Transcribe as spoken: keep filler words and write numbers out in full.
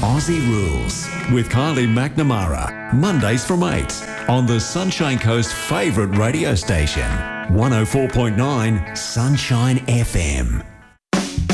Aussie Rules with Kylie McNamara. Mondays from eight on the Sunshine Coast's favourite radio station. one oh four point nine Sunshine F M.